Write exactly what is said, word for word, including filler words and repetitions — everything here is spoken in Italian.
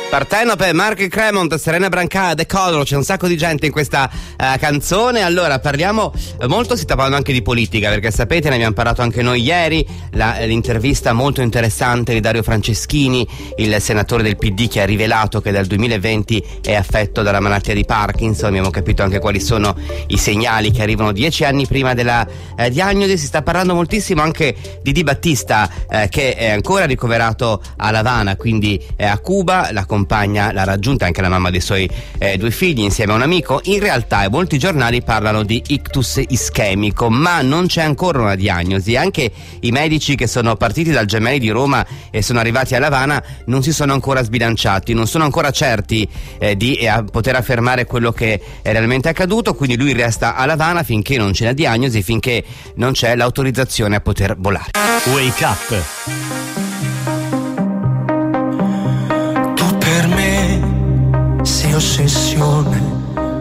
Partenope, Mark Cremont, Serena Brancà, The Color, c'è un sacco di gente in questa uh, canzone. Allora parliamo, molto si sta parlando anche di politica, perché sapete, ne abbiamo parlato anche noi ieri, la, l'intervista molto interessante di Dario Franceschini, il senatore del P D, che ha rivelato che dal duemilaventi è affetto dalla malattia di Parkinson. Abbiamo capito anche quali sono i segnali che arrivano dieci anni prima della eh, diagnosi. Si sta parlando moltissimo anche di Di Battista, eh, che è ancora ricoverato a La Habana, quindi eh, a Cuba. La compagna l'ha raggiunta anche la mamma dei suoi eh, due figli insieme a un amico. In realtà molti giornali parlano di ictus ischemico, ma non c'è ancora una diagnosi. Anche i medici che sono partiti dal Gemelli di Roma e sono arrivati a La Habana non si sono ancora sbilanciati, non sono ancora certi eh, di eh, poter affermare quello che è realmente accaduto, quindi lui resta a La Habana finché non c'è la diagnosi, finché non c'è l'autorizzazione a poter volare. Wake Up. Per me sei ossessione,